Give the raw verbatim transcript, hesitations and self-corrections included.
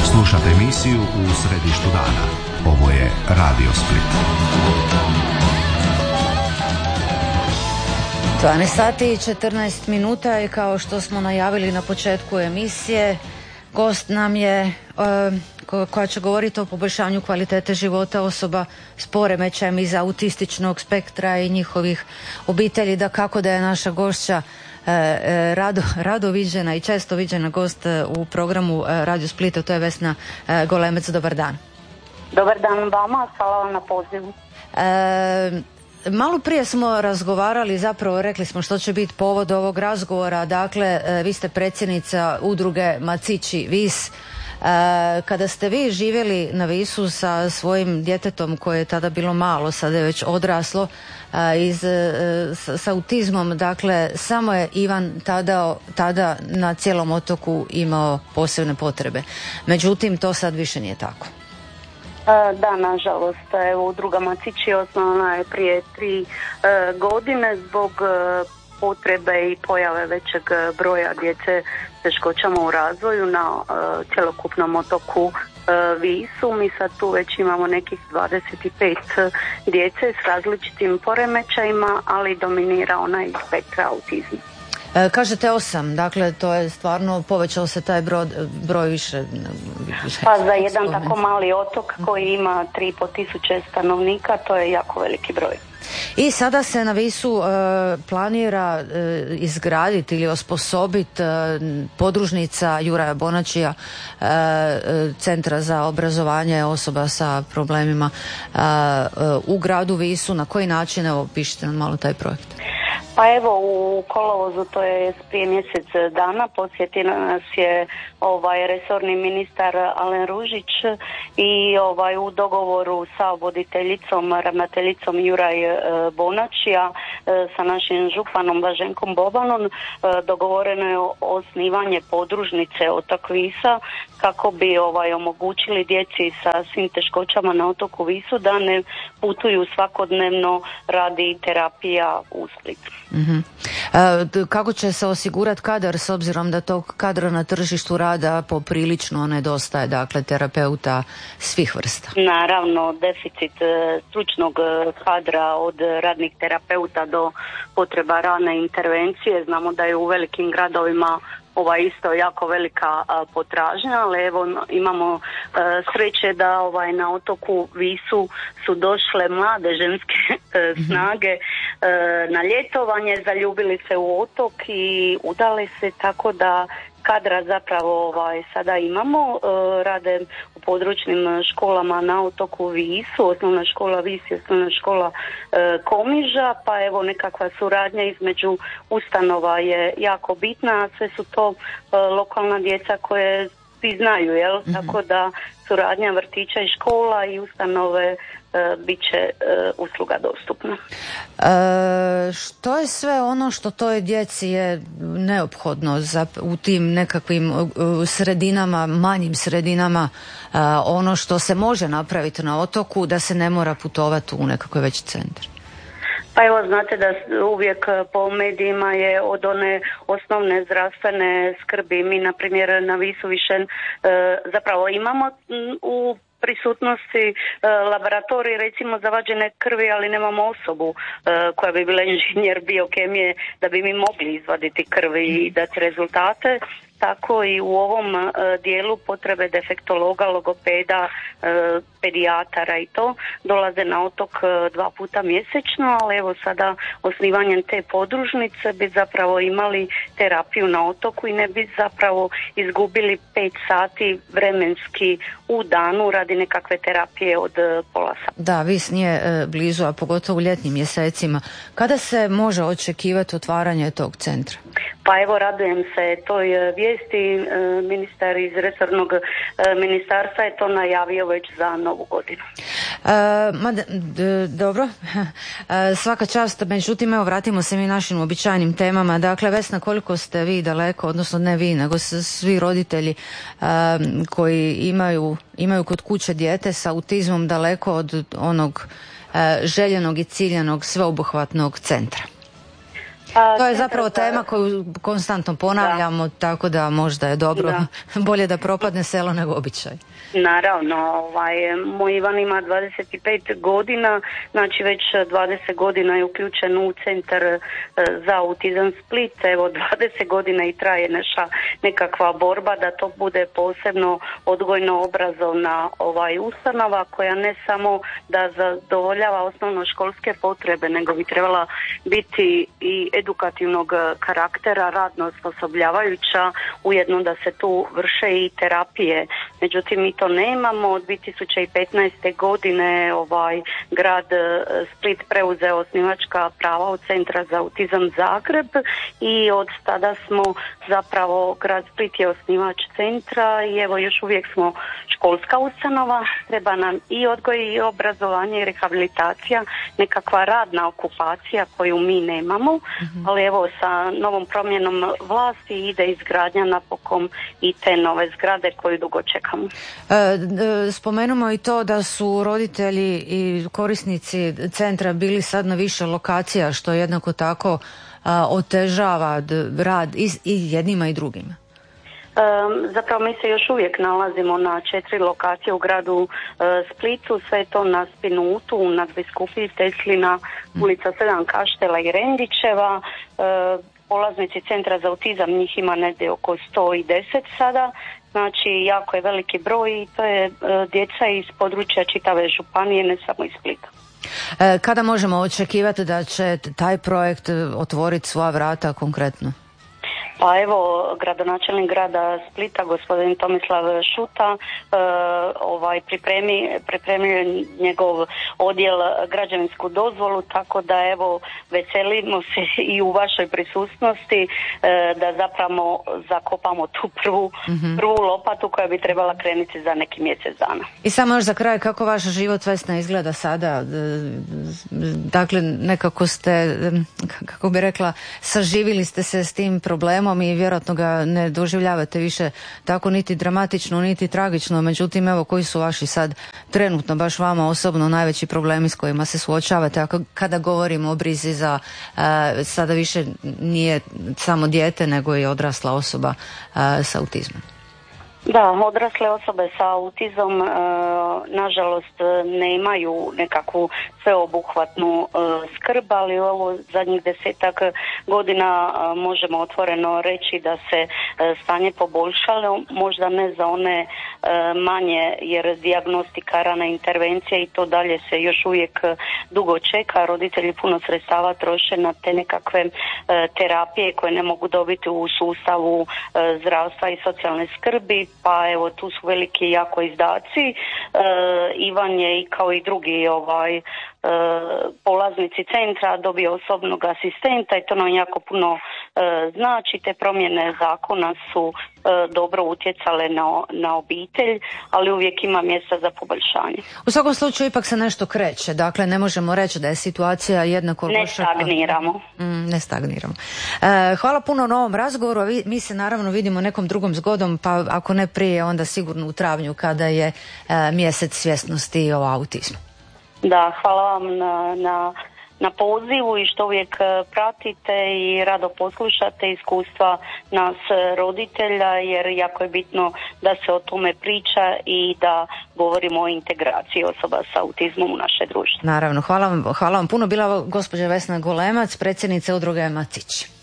Slušate emisiju U središtu dana. Ovo je Radio Split. dvanaest sati i četrnaest minuta i kao što smo najavili na početku emisije, gost nam je uh, koja će govoriti o poboljšanju kvalitete života osoba s poremećajem iz autističnog spektra i njihovih obitelji. Da kako da je naša gošća uh, rado, rado viđena i često viđena gost u programu Radio Splita, to je Vesna uh, Golemec. Dobar dan. Dobar dan vama, hvala vam na pozivu. Uh, Malo prije smo razgovarali, zapravo rekli smo što će biti povod ovog razgovora. Dakle, vi ste predsjednica udruge Macići Vis. Kada ste vi živjeli na Visu sa svojim djetetom koje je tada bilo malo, sada je već odraslo, iz, s autizmom, dakle, samo je Ivan tada, tada na cijelom otoku imao posebne potrebe. Međutim, to sad više nije tako. Da, nažalost, evo, udruga Macići osnovana je prije tri e, godine zbog e, potrebe i pojave većeg broja djece s teškoćama u razvoju na e, cjelokupnom otoku e, Visu. Mi sad tu već imamo nekih dvadeset pet djece s različitim poremećajima, ali dominira onaj iz spektra autizma. E, kažete osam, dakle to je stvarno, povećao se taj broj, broj više. više pa za jedan spomen. Tako mali otok koji ima tri i pol tisuće stanovnika, to je jako veliki broj. I sada se na Visu e, planira e, izgraditi ili osposobiti e, podružnica Juraja Bonačija, e, Centra za obrazovanje osoba sa problemima e, u gradu Visu. Na koji način, evo, pišite nam malo taj projekt. Pa evo, u kolovozu, to je prije mjesec dana, posjetio nas je ovaj resorni ministar Alen Ružić i ovaj u dogovoru sa voditeljicom, ravnateljicom Juraj e, Bonačija, e, sa našim županom Blaženkom Bobanom, e, dogovoreno je osnivanje podružnice otok Visa kako bi ovaj omogućili djeci sa svim teškoćama na otoku Visu da ne putuju svakodnevno radi terapija u Split. Mm-hmm. E, kako će se osigurati kadar, s obzirom da tog kadra na tržištu rada poprilično nedostaje, dakle terapeuta svih vrsta? Naravno, deficit e, stručnog kadra od radnih terapeuta do potreba rane intervencije. Znamo da je u velikim gradovima ovaj isto jako velika a, potražnja, ali evo imamo a, sreće da ovaj na otoku Visu su došle mlade ženske a, snage a, na ljetovanje, zaljubili se u otok i udale se, tako da kadra zapravo ovaj, sada imamo, e, rade u područnim školama na otoku Visu, osnovna škola Vis i osnovna škola e, Komiža, pa evo nekakva suradnja između ustanova je jako bitna, a sve su to e, lokalna djeca koje svi znaju, jel? Mm-hmm. Tako da suradnja vrtića i škola i ustanove e, bit će e, usluga dostupna. E, što je sve ono što toj djeci je neophodno za, u tim nekakvim uh, sredinama, manjim sredinama, uh, ono što se može napraviti na otoku da se ne mora putovati u nekakve veći centar? Pa evo, znate da uvijek po medijima je od one osnovne zdravstvene skrbi. Mi, na primjer, na Visu više e, zapravo imamo u prisutnosti e, laboratorij, recimo za vađenje krvi, ali nemamo osobu e, koja bi bila inženjer biokemije da bi mi mogli izvaditi krvi i dati rezultate. Tako i u ovom e, dijelu potrebe defektologa, logopeda, e, pedijatara i to dolaze na otok e, dva puta mjesečno, ali evo sada osnivanjem te podružnice bi zapravo imali terapiju na otoku i ne bi zapravo izgubili pet sati vremenski u danu radi nekakve terapije od e, pola sata. Da, Vis nije e, blizu, a pogotovo u ljetnim mjesecima. Kada se može očekivati otvaranje tog centra? Pa evo, radujem se toj vijesti. Ministar iz resornog ministarstva je to najavio već za novu godinu. E, ma d- d- dobro, e, svaka čast, međutim, evo, vratimo se mi našim običajnim temama. Dakle, Vesna, koliko ste vi daleko, odnosno ne vi, nego svi roditelji e, koji imaju, imaju kod kuće dijete sa autizmom daleko od onog e, željenog i ciljanog sveobuhvatnog centra? A, to je zapravo tema koju konstantno ponavljamo, da. Tako da možda je dobro, da. Bolje da propadne selo nego običaj. Naravno, ovaj, moj Ivan ima dvadeset pet godina, znači već dvadeset godina je uključen u centar e, za autizam Split, evo dvadeset godina i traje naša nekakva borba da to bude posebno odgojno-obrazovna ovaj, ustanova koja ne samo da zadovoljava osnovnoškolske potrebe, nego bi trebala biti i edukativnog karaktera, radno osposobljavajuća, ujedno da se tu vrše i terapije. Međutim, mi to nemamo. Od dvije tisuće petnaeste. godine ovaj grad Split preuzeo osnivačka prava od Centra za autizam Zagreb i od tada smo zapravo, grad Split je osnivač centra i evo još uvijek smo školska ustanova. Treba nam i odgoj i obrazovanje i rehabilitacija, nekakva radna okupacija koju mi nemamo, mm-hmm. ali evo sa novom promjenom vlasti ide izgradnja napokon i te nove zgrade koju dugo čekamo. E, spomenemo i to da su roditelji i korisnici centra bili sad na više lokacija, što jednako tako a, otežava rad i, i jednima i drugima. Um, zapravo mi se još uvijek nalazimo na četiri lokacije u gradu uh, Splitu, sve to na Spinutu, na Biskupiji, Teslina, ulica sedam Kaštela i Rendićeva. Uh, polaznici Centra za autizam, njih ima negdje oko sto deset sada, znači jako je veliki broj i to je uh, djeca iz područja čitave županije, ne samo iz Splita. E, kada možemo očekivati da će taj projekt otvoriti svoja vrata konkretno? Pa evo, gradonačelnik grada Splita, gospodin Tomislav Šuta, e, ovaj, pripremi, pripremio njegov odjel građevinsku dozvolu, tako da evo, veselimo se i u vašoj prisutnosti e, da zapravo zakopamo tu prvu, mm-hmm. prvu lopatu koja bi trebala krenuti za neki mjesec dana. I samo još za kraj, kako vaš život Vesna izgleda sada? Dakle, nekako ste, kako bi rekla, saživili ste se s tim problemom i vjerojatno ga ne doživljavate više tako niti dramatično, niti tragično. Međutim, evo, koji su vaši sad trenutno, baš vama osobno, najveći problemi s kojima se suočavate? Ako, kada govorimo o brizi za, uh, sada više nije samo dijete, nego i odrasla osoba uh, s autizmom. Da, odrasle osobe sa autizmom e, nažalost nemaju nekakvu sveobuhvatnu e, skrb, ali ovo zadnjih desetak godina e, možemo otvoreno reći da se e, stanje poboljšalo, možda ne za one e, manje, jer dijagnostika, rana intervencija i to dalje se još uvijek dugo čeka. Roditelji puno sredstava troše na te nekakve e, terapije koje ne mogu dobiti u sustavu e, zdravstva i socijalne skrbi. Pa evo, tu su veliki jako izdaci. E, Ivan je i kao i drugi ovaj e, polaznici centra dobio osobnog asistenta i to nam jako puno e, znači. Te promjene zakona su e, dobro utjecale na, na obitelj, ali uvijek ima mjesta za poboljšanje. U svakom slučaju ipak se nešto kreće, dakle ne možemo reći da je situacija jednako loša. Ne stagniramo. Mm, ne stagniramo. E, hvala puno na ovom razgovoru, vi, mi se naravno vidimo nekom drugom zgodom, pa ako ne prije, onda sigurno u travnju kada je e, mjesec svjesnosti o autizmu. Da, hvala vam na, na, na pozivu i što uvijek pratite i rado poslušate iskustva nas roditelja, jer jako je bitno da se o tome priča i da govorimo o integraciji osoba sa autizmom u naše društvo. Naravno, hvala vam, hvala vam puno. Bila gospođa Vesna Golemac, predsjednica udruge Macić.